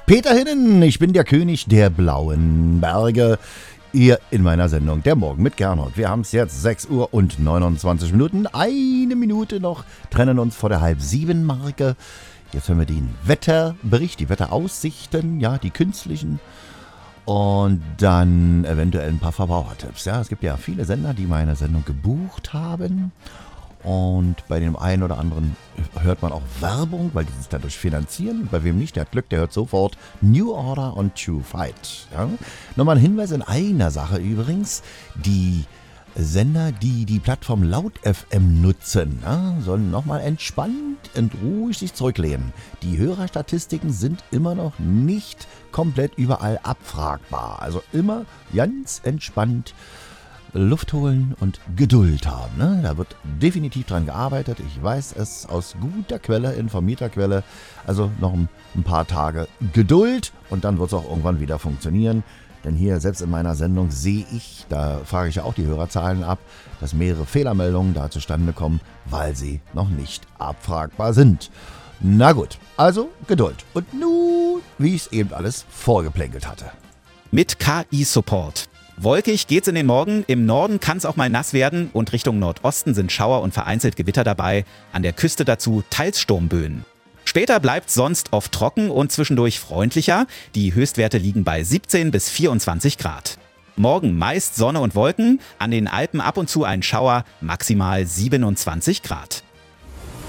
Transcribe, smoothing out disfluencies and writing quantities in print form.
Peter Hinnen, ich bin der König der blauen Berge. Hier in meiner Sendung Der Morgen mit Gernot. Wir haben es jetzt 6 Uhr und 29 Minuten. Eine Minute noch, trennen uns vor der Halb-7-Marke. Jetzt hören wir den Wetterbericht, die Wetteraussichten, ja, die künstlichen. Und dann eventuell ein paar Verbrauchertipps. Ja, es gibt ja viele Sender, die meine Sendung gebucht haben. Und bei dem einen oder anderen hört man auch Werbung, weil die sich dadurch finanzieren. Und bei wem nicht, der hat Glück, der hört sofort New Order und True Fight. Ja? Nochmal ein Hinweis in einer Sache übrigens. Die Sender, die die Plattform Laut FM nutzen, ja, sollen nochmal entspannt und ruhig sich zurücklehnen. Die Hörerstatistiken sind immer noch nicht komplett überall abfragbar. Also immer ganz entspannt Luft holen und Geduld haben. Ne? Da wird definitiv dran gearbeitet. Ich weiß es aus guter Quelle, informierter Quelle. Also noch ein paar Tage Geduld und dann wird es auch irgendwann wieder funktionieren. Denn hier, selbst in meiner Sendung, sehe ich, da frage ich ja auch die Hörerzahlen ab, dass mehrere Fehlermeldungen da zustande kommen, weil sie noch nicht abfragbar sind. Na gut, also Geduld. Und nun, wie ich es eben alles vorgeplänkelt hatte. Mit KI-Support. Wolkig geht's in den Morgen, im Norden kann es auch mal nass werden und Richtung Nordosten sind Schauer und vereinzelt Gewitter dabei, an der Küste dazu teils Sturmböen. Später bleibt's sonst oft trocken und zwischendurch freundlicher, die Höchstwerte liegen bei 17 bis 24 Grad. Morgen meist Sonne und Wolken, an den Alpen ab und zu ein Schauer, maximal 27 Grad.